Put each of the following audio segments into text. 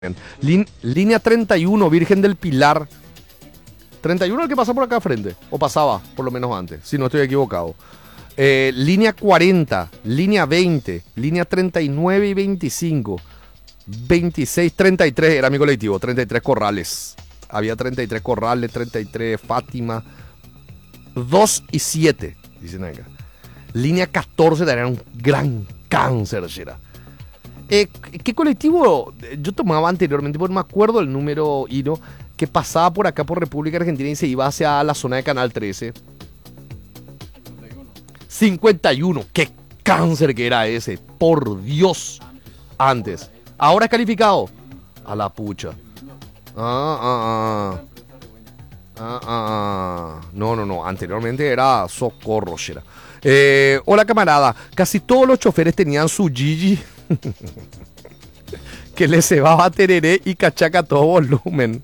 Línea 31, Virgen del Pilar. 31 el que pasa por acá frente. O pasaba, por lo menos antes, si no estoy equivocado. Línea 40, línea 20, línea 39 y 25. 26, 33 era mi colectivo. 33 Corrales. Había 33 Corrales, 33 Fátima. 2 y 7, dicen acá. Línea 14 era un gran cáncer, era. ¿Qué colectivo yo tomaba anteriormente? Porque me acuerdo el número Hino que pasaba por acá por República Argentina y se iba hacia la zona de Canal 13. 51. ¡Qué cáncer que era ese! Por Dios. Antes. Ahora es calificado. A la pucha. No. Anteriormente era Socorro, era. Hola, camarada. Casi todos los choferes tenían su Gigi que le cebaba tereré y cachaca a todo volumen.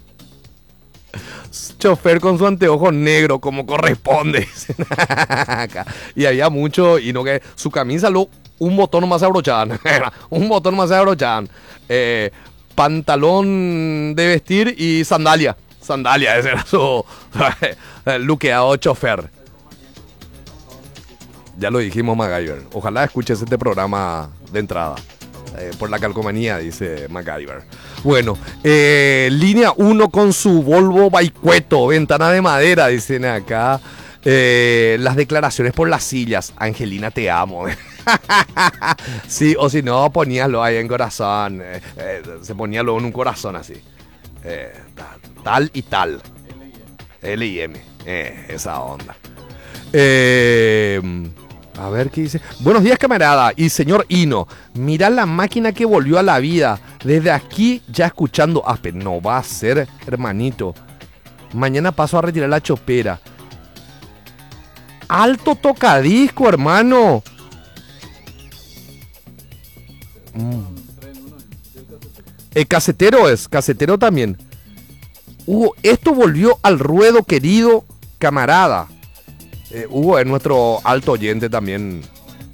Chofer con su anteojo negro, como corresponde. Y había mucho, y no que su camisa un botón más abrochaban. Un botón más abrochaban. Pantalón de vestir y sandalia. Sandalia, ese era su luqueado chofer. Ya lo dijimos, MacGyver. Ojalá escuches este programa de entrada. Por la calcomanía, dice MacGyver. Bueno, línea 1 con su Volvo Baicueto, ventana de madera, dicen acá. Las declaraciones por las sillas. Angelina, te amo. Sí, o si no, poníaslo ahí en corazón. Se ponía luego en un corazón así. Tal y tal. L y M. Esa onda. A ver qué dice. Buenos días, camarada y señor Hino. Mirá la máquina que volvió a la vida. Desde aquí ya escuchando Aspen. No va a ser, hermanito. Mañana paso a retirar la chopera. Alto tocadisco, hermano. Casetero es. Casetero también. Hugo, esto volvió al ruedo, querido camarada. Hugo es nuestro alto oyente también.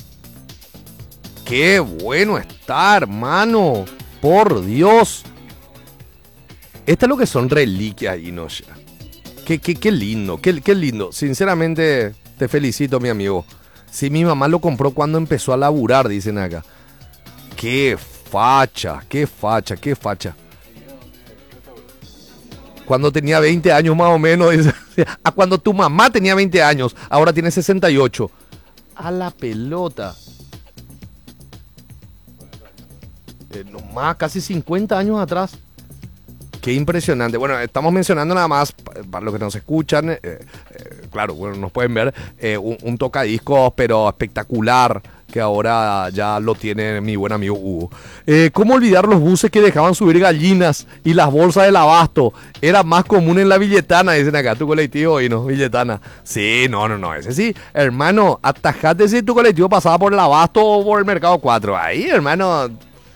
Qué bueno está, hermano. Por Dios. Esto es lo que son reliquias, Inosha. Qué lindo, qué lindo. Sinceramente, te felicito, mi amigo. Sí, mi mamá lo compró cuando empezó a laburar, dicen acá. Qué facha. Cuando tenía 20 años más o menos. A cuando tu mamá tenía 20 años. Ahora tiene 68. A la pelota. Nomás casi 50 años atrás. Qué impresionante. Bueno, estamos mencionando nada más, para los que nos escuchan, claro, bueno, nos pueden ver, un tocadiscos, pero espectacular, que ahora ya lo tiene mi buen amigo Hugo. ¿Cómo olvidar los buses que dejaban subir gallinas y las bolsas del abasto? Era más común en la Villetana, dicen acá, tu colectivo, y no, Villetana. Sí, no, ese sí, hermano, atajate si tu colectivo pasaba por el abasto o por el Mercado 4. Ahí, hermano.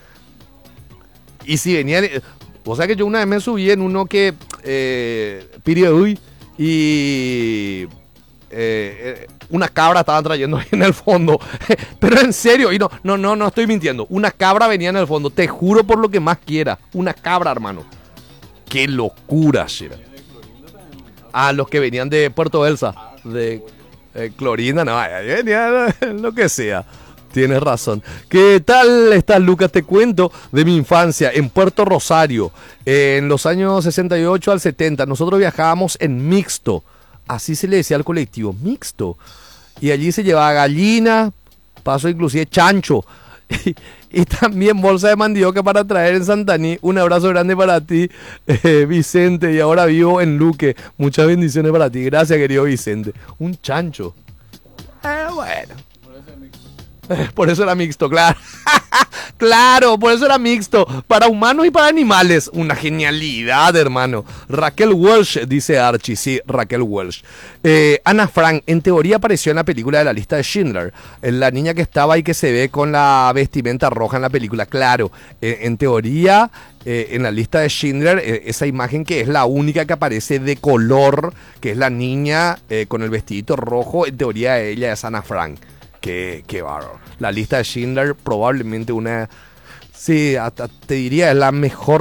Y si venían... O sea que yo una vez me subí en uno que Piriuy y una cabra estaban trayendo ahí en el fondo. Pero en serio, y no estoy mintiendo. Una cabra venía en el fondo, te juro por lo que más quiera. Una cabra, hermano. Qué locura, Shira. Los que venían de Puerto Elsa, de Clorinda, no, venían lo que sea. Tienes razón. ¿Qué tal estás, Lucas? Te cuento de mi infancia en Puerto Rosario. En los años 68 al 70, nosotros viajábamos en mixto. Así se le decía al colectivo, mixto. Y allí se llevaba gallina, paso inclusive chancho. Y también bolsa de mandioca para traer en Santaní. Un abrazo grande para ti, Vicente. Y ahora vivo en Luque. Muchas bendiciones para ti. Gracias, querido Vicente. Un chancho. Bueno. Por eso era mixto, claro. Claro, por eso era mixto. Para humanos y para animales. Una genialidad, hermano. Raquel Welch, dice Archie. Sí, Raquel Welch. Ana Frank, en teoría apareció en la película de La Lista de Schindler. La niña que estaba ahí que se ve con la vestimenta roja en la película. Claro, en teoría, en La Lista de Schindler, esa imagen que es la única que aparece de color, que es la niña con el vestidito rojo, en teoría ella es Ana Frank. Qué bárbaro. La Lista de Schindler, probablemente una... Sí, hasta te diría, es la mejor